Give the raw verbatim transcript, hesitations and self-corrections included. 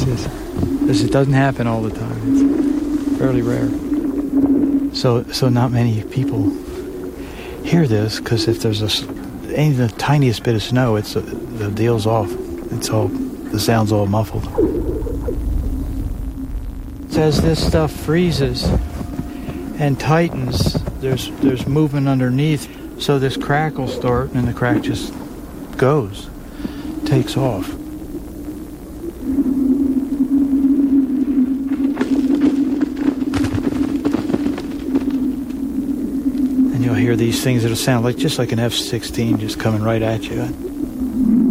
this. This it doesn't happen all the time. It's fairly rare. So so not many people hear this, because if there's a any the tiniest bit of snow, it's a, the deal's off. It's all the sound's all muffled. As this stuff freezes and tightens, there's there's movement underneath, so this crack will start, and the crack just goes, takes off. And you'll hear these things that'll sound like just like an F sixteen just coming right at you.